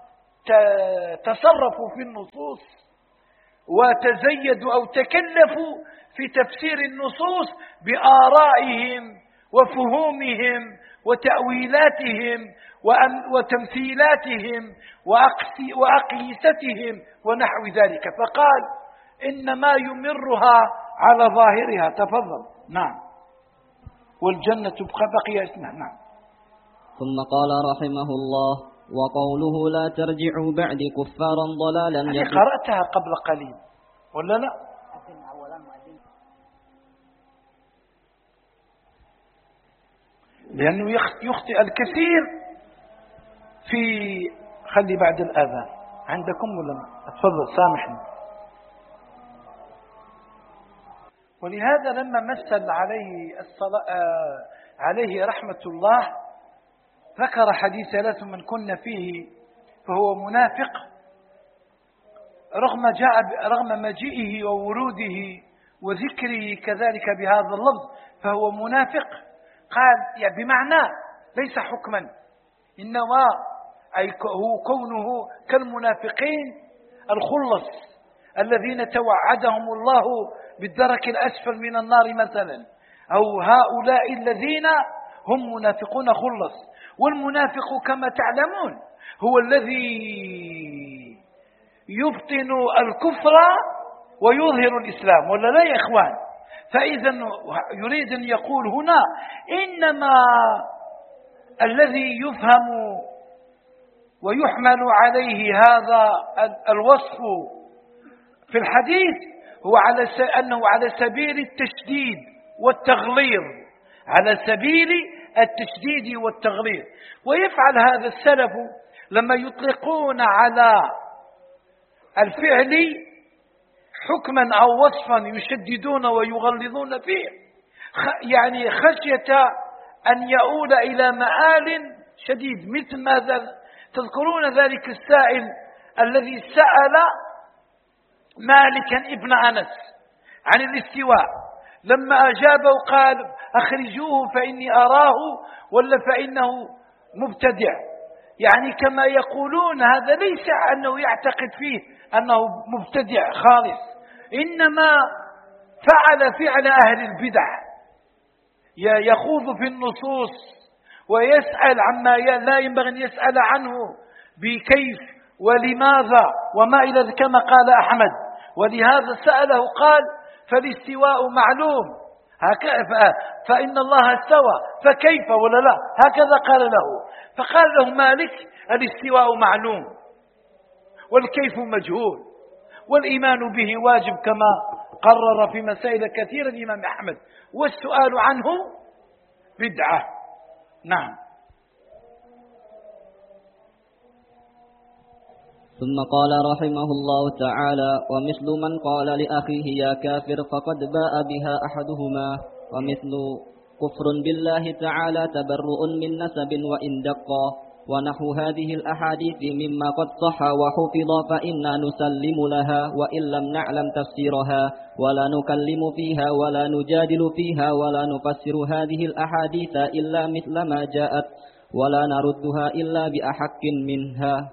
تصرفوا في النصوص وتزيدوا أو تكلفوا في تفسير النصوص بآرائهم وفهومهم وتأويلاتهم وتمثيلاتهم وأقيستهم ونحو ذلك، فقال إنما يمرها على ظاهرها. تفضل. نعم. والجنة بقي اسمها. نعم. ثم قال رحمه الله: وقوله لا ترجعوا بعد كفارا ضلالا. يعني قرأتها قبل قليل ولا لا؟ لأنه يخطئ الكثير في خلي بعد الآذان عندكم ولا لا؟ اتفضل سامحني. ولهذا لما مثل عليه الصلاة عليه رحمة الله ذكر حديث ثلاث من كن فيه فهو منافق، رغم جاء رغم مجيئه ووروده وذكره كذلك بهذا اللفظ فهو منافق. قال يعني بمعنى ليس حكما، إنما أي هو كونه كالمنافقين الخلص الذين توعدهم الله بالدرك الأسفل من النار مثلا، أو هؤلاء الذين هم منافقون خلص. والمنافق كما تعلمون هو الذي يبطن الكفر ويظهر الإسلام، ولا لا يا إخوان؟ فإذا يريد أن يقول هنا إنما الذي يفهم ويحمل عليه هذا الوصف في الحديث هو على أنه على سبيل التشديد والتغليظ، على سبيل التشديد والتغليظ. ويفعل هذا السلف لما يطلقون على الفعل حكما أو وصفا يشددون ويغلظون فيه، يعني خشية أن يؤول إلى مآل شديد، مثل ماذا تذكرون ذلك السائل الذي سأل مالكا ابن أنس عن الاستواء، لما أجابه قال أخرجوه فإني أراه ولا فإنه مبتدع. يعني كما يقولون هذا ليس أنه يعتقد فيه أنه مبتدع خالص، إنما فعل فعل أهل البدع، يخوض في النصوص ويسأل عما لا ينبغي أن يسأل عنه بكيف ولماذا وما إلى كما قال أحمد. ولهذا سأله قال فالاستواء معلوم فإن الله استوى فكيف ولا لا، هكذا قال له. فقال له مالك الاستواء معلوم والكيف مجهول والإيمان به واجب كما قرر في مسائل كثيرة الإمام أحمد، والسؤال عنه بدعة. نعم. ثم قال رحمه الله تعالى: ومثل من قال لأخيه يا كافر فقد باء بها أحدهما، ومثل كفر بالله تعالى تبرؤ من نسب وإن دقا، ونحو هذه الأحاديث مما قد صح وحفظ فإنا نسلم لها وإن لم نعلم تفسيرها، ولا نكلم فيها ولا نجادل فيها ولا نفسر هذه الأحاديث إلا مثل ما جاءت ولا نردها إلا بأحق منها.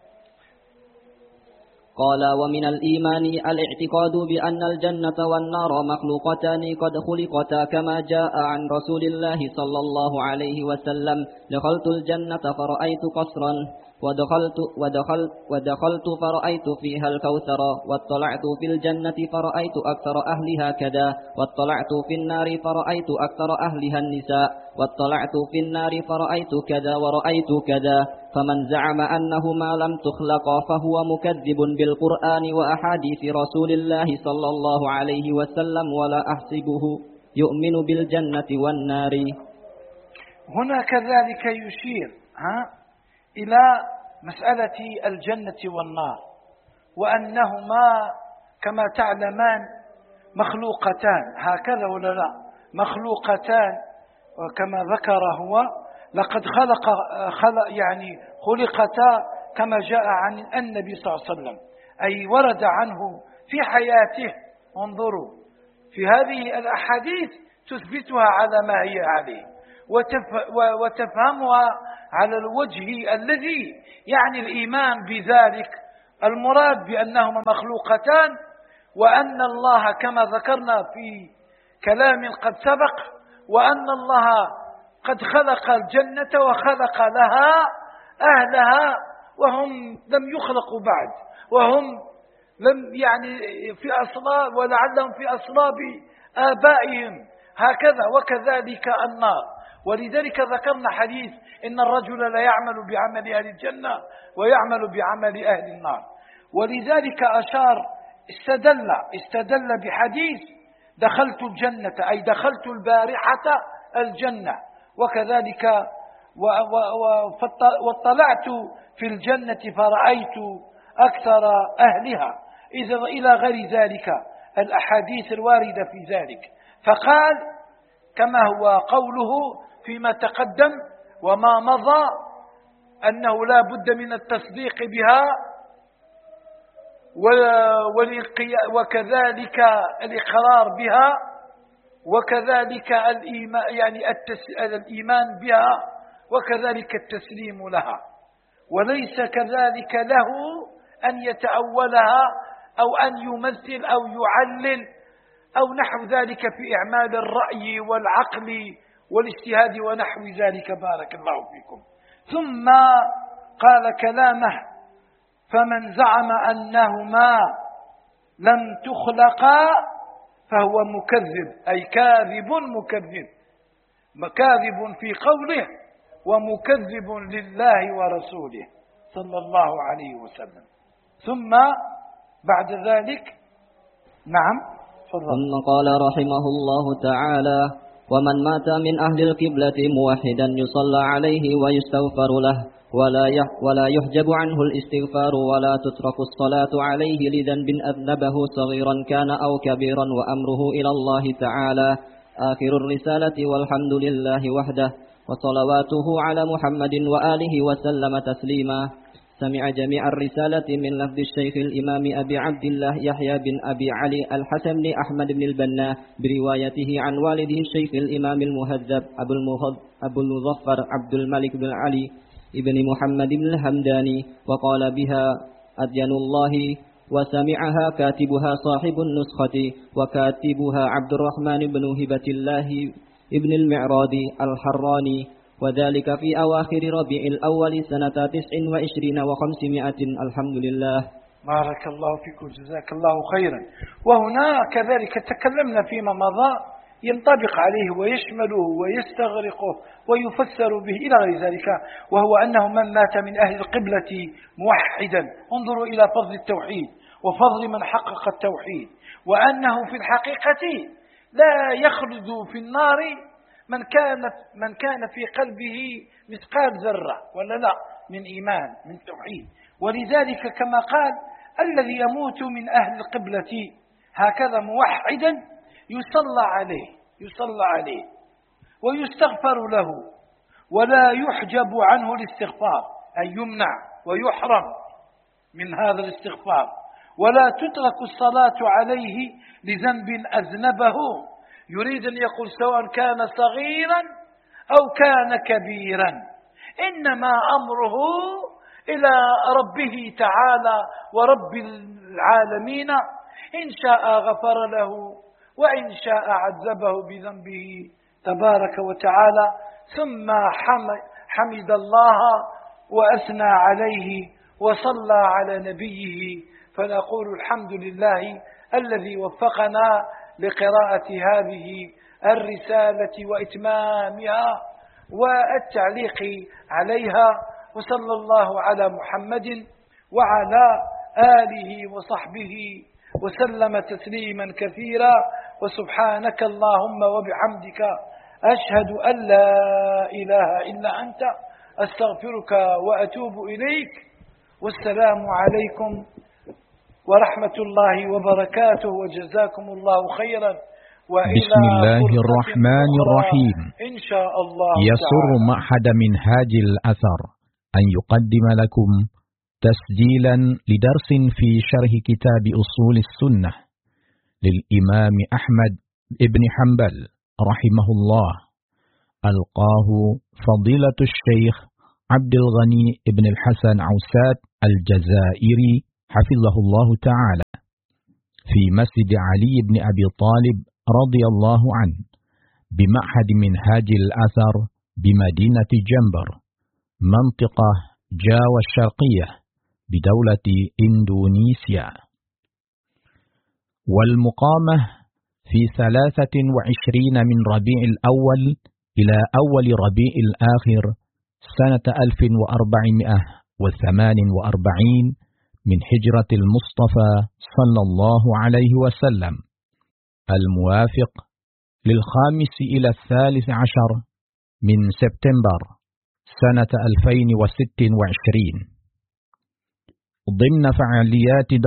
قال: ومن الإيمان الاعتقاد بأن الجنة والنار مخلوقتان قد خلقتا كما جاء عن رسول الله صلى الله عليه وسلم: دخلت الجنة فرأيت قصرا ودخلت, ودخلت, ودخلت فرأيت فيها الكوثر، واطلعت في الجنة فرأيت أكثر أهلها كذا، واطلعت في النار فرأيت أكثر أهلها النساء، واطلعت في النار فرأيت كذا ورأيت كذا. فمن زعم أنهما لم تخلقا فهو مكذب بالقرآن وأحاديث رسول الله صلى الله عليه وسلم، ولا أحسبه يؤمن بالجنة والنار. هنا كذلك يشير ها إلى مسألة الجنة والنار، وأنهما كما تعلمان مخلوقتان، هكذا ولا لا؟ مخلوقتان، وكما ذكر هو لقد خلق, خلق يعني خلقتا كما جاء عن النبي صلى الله عليه وسلم، أي ورد عنه في حياته. انظروا في هذه الأحاديث تثبتها على ما هي عليه وتفهمها على الوجه الذي يعني الإيمان بذلك، المراد بأنهما مخلوقتان، وأن الله كما ذكرنا في كلام قد سبق، وأن الله قد خلق الجنة وخلق لها أهلها وهم لم يخلقوا بعد، وهم لم يعني في أصلاب ولعلهم في أصلاب آبائهم هكذا، وكذلك النار. ولذلك ذكرنا حديث إن الرجل لا يعمل بعمل أهل الجنة ويعمل بعمل أهل النار. ولذلك أشار استدل استدل بحديث دخلت الجنة، أي دخلت البارحة الجنة، وكذلك واطلعت في الجنة فرأيت أكثر أهلها، إذا إلى غير ذلك الأحاديث الواردة في ذلك. فقال كما هو قوله فيما تقدم وما مضى أنه لا بد من التصديق بها وكذلك الإقرار بها، وكذلك الإيمان يعني الإيمان بها، وكذلك التسليم لها، وليس كذلك له أن يتأولها أو أن يمثل أو يعلل أو نحو ذلك في إعمال الرأي والعقل والاجتهاد ونحو ذلك. بارك الله فيكم. ثم قال كلامه: فمن زعم أنهما لم تخلقا فهو مكذب، أي كاذب مكذب، كاذب في قوله ومكذب لله ورسوله صلى الله عليه وسلم. ثم بعد ذلك نعم ثم قال رحمه الله تعالى: ومن مات من أهل القبلة موحدا يصلى عليه ويستغفر له ولا ولا يحجب عنه الاستغفار ولا تترك الصلاة عليه لذنب أذنبه صغيرا كان أو كبيرا وأمره إلى الله تعالى. آخر الرسالة، والحمد لله وحده، وصلواته على محمد وآله وسلم تسليما. سمع جميع الرسالة من لفظ الشيخ الإمام أبي عبد الله يحيى بن أبي علي الحسن بن أحمد بن البنا بروايته عن والده الشيخ الإمام المهذب أبو المظفر عبد الملك بن علي ابن محمد بن الحمداني، وقال بها أدين الله، وسمعها كاتبها صاحب النسخة وكاتبها عبد الرحمن بن هبة الله ابن المعراض الحراني، وذلك في أواخر ربيع الأول سنة تسع وعشرين وخمسمائة. الحمد لله. بارك الله فيكم، جزاك الله خيرا. وهنا كذلك تكلمنا فيما مضى ينطبق عليه ويشمله ويستغرقه ويفسر به إلى غير ذلك، وهو أنه من مات من أهل القبلة موحدا، انظروا إلى فضل التوحيد وفضل من حقق التوحيد، وأنه في الحقيقة لا يخلد في النار من كان من كان في قلبه مثقال ذرة ولا لا من إيمان من توحيد. ولذلك كما قال: الذي يموت من أهل القبلة هكذا موحدا يصلى عليه يصلى عليه ويستغفر له ولا يحجب عنه الاستغفار، أي يمنع ويحرم من هذا الاستغفار، ولا تترك الصلاة عليه لذنب أذنبه. يريد أن يقول سواء كان صغيرا أو كان كبيرا، إنما أمره إلى ربه تعالى ورب العالمين، إن شاء غفر له وإن شاء عذبه بذنبه تبارك وتعالى. ثم حمد الله وأثنى عليه وصلى على نبيه، فنقول الحمد لله الذي وفقنا لقراءة هذه الرسالة وإتمامها والتعليق عليها. وصلى الله على محمد وعلى آله وصحبه وسلم تسليما كثيرا. وسبحانك اللهم وبحمدك أشهد أن لا إله إلا أنت أستغفرك وأتوب إليك. والسلام عليكم ورحمة الله وبركاته، وجزاكم الله خيرا. بسم الله الرحمن الرحيم. إن شاء الله يسر معهد منهاج الأثر أن يقدم لكم تسجيلا لدرس في شرح كتاب أصول السنة للإمام أحمد ابن حنبل رحمه الله ألقاه فضيلة الشيخ عبد الغني ابن الحسن عوسات الجزائري حفظه الله تعالى في مسجد علي بن أبي طالب رضي الله عنه بمعهد منهاج الأثر بمدينة جنبر منطقة جاوة الشرقية بدولة إندونيسيا، والمقامة في ثلاثة وعشرين من ربيع الأول إلى أول ربيع الآخر سنة ألف وأربعمائة وثمان وأربعين من هجرة المصطفى صلى الله عليه وسلم، الموافق للخامس إلى الثالث عشر من سبتمبر سنة ألفين وست وعشرين، ضمن فعاليات